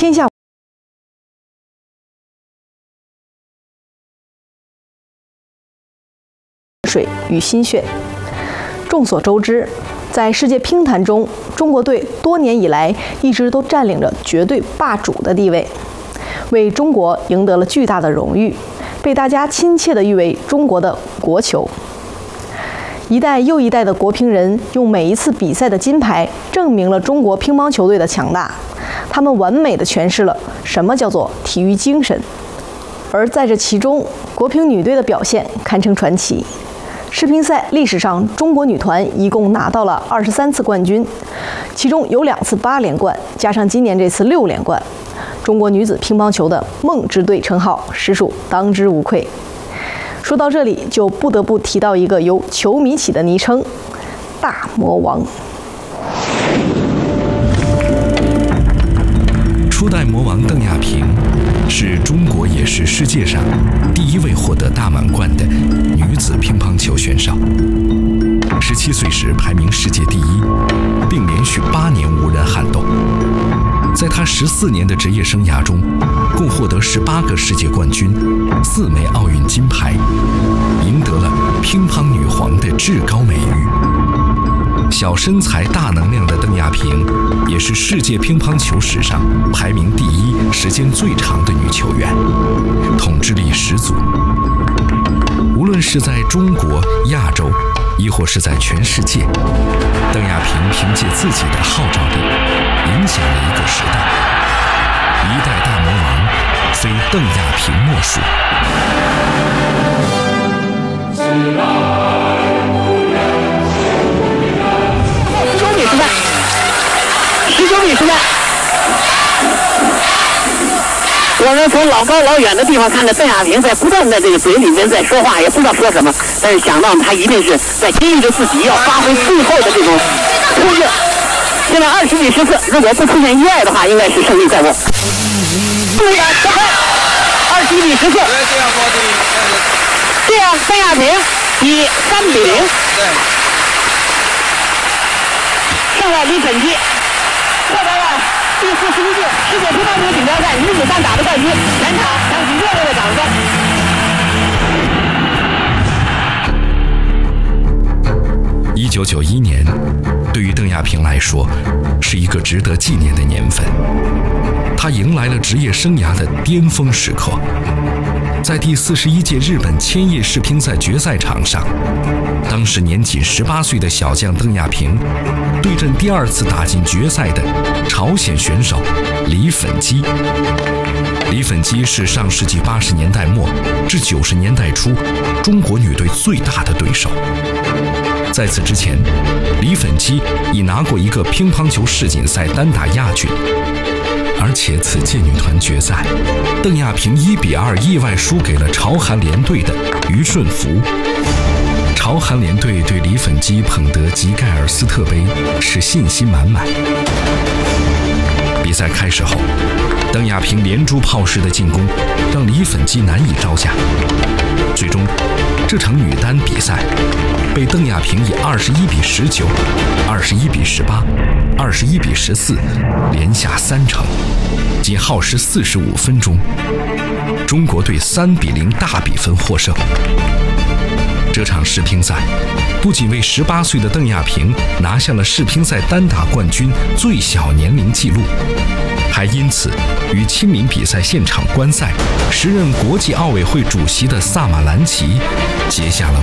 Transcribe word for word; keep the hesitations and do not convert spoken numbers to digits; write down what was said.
天下水与心血。众所周知，在世界乒坛中，中国队多年以来一直都占领着绝对霸主的地位，为中国赢得了巨大的荣誉，被大家亲切地誉为中国的国球。一代又一代的国乒人用每一次比赛的金牌证明了中国乒乓球队的强大，他们完美地诠释了什么叫做体育精神。而在这其中，国乒女队的表现堪称传奇。世乒赛历史上，中国女团一共拿到了二十三次冠军，其中有两次八连冠，加上今年这次六连冠。中国女子乒乓球的梦之队称号实属当之无愧。说到这里，就不得不提到一个由球迷起的昵称——大魔王。 初代魔王邓亚萍是中国也是世界上第一位获得大满贯的女子乒乓球选手。十七岁时排名世界第一，并连续八年无人撼动。在她十四年的职业生涯中，共获得十八个世界冠军，四枚奥运金牌，赢得了乒乓女皇的至高美誉。小身材大能量的邓亚萍，也是世界乒乓球史上排名第一、时间最长的女球员，统治力十足。无论是在中国、亚洲，亦或是在全世界，邓亚萍凭借自己的号召力，影响了一个时代。一代大魔王，非邓亚萍莫属。 十九米时代，我们从老高老远的地方看着邓亚萍在不断的这个嘴里面在说话，也不知道说什么，但是想到他一定是在激励着自己要发挥最后的这种冲劲。现在二十比十四，如果不出现意外的话，应该是胜利在握。对呀，小黑，二十一比十四。这样，邓亚萍以三比零胜了李粉基。获得了第四十一届世界乒乓球锦标赛女子单打的冠军，全场响起热烈的掌声。 一九九一年，对于邓亚萍来说，是一个值得纪念的年份。她迎来了职业生涯的巅峰时刻。在第四十一届日本千叶世乒赛决赛场上，当时年仅十八岁的小将邓亚萍，对阵第二次打进决赛的朝鲜选手李粉基。李粉基是上世纪八十年代末至九十年代初中国女队最大的对手。在此之前，李粉基已拿过一个乒乓球世锦赛单打亚军。而且此届女团决赛，邓亚萍一比二意外输给了朝韩联队的于顺福。朝韩联队对李粉基捧得吉盖尔斯特杯是信心满满。比赛开始后，邓亚萍连珠炮式的进攻让李粉基难以招架。最终，这场女单比赛被邓亚萍以二十一比十九、二十一比十八、二十一比十四连下三城，仅耗时四十五分钟，中国队三比零大比分获胜。这场世乒赛不仅为十八岁的邓亚萍拿下了世乒赛单打冠军最小年龄纪录，还因此与亲临比赛现场观赛、时任国际奥委会主席的萨马兰奇结下了